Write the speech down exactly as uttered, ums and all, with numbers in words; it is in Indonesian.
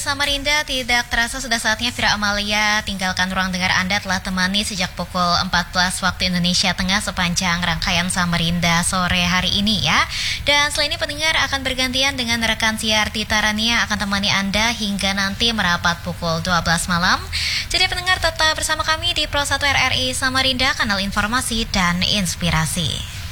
Samarinda, tidak terasa sudah saatnya Vira Amalia tinggalkan ruang dengar Anda telah temani sejak pukul empat belas waktu Indonesia Tengah sepanjang rangkaian Samarinda sore hari ini ya. Dan selain ini pendengar akan bergantian dengan rekan siar Tita Rania akan temani Anda hingga nanti merapat pukul dua belas malam. Jadi pendengar tetap bersama kami di Pro satu R R I Samarinda, kanal informasi dan inspirasi.